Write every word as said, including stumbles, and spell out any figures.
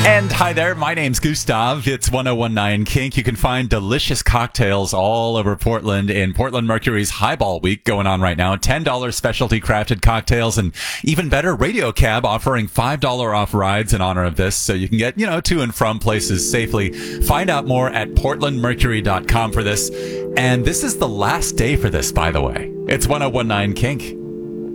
And hi there, my name's Gustav. It's one oh one nine Kink. You can find delicious cocktails all over Portland in Portland Mercury's Highball Week going on right now. ten dollars specialty crafted cocktails, and even better, Radio Cab offering five dollars off rides in honor of this, so you can get, you know, to and from places safely. Find out more at portland mercury dot com for this. And this is the last day for this, by the way. It's one oh one nine Kink.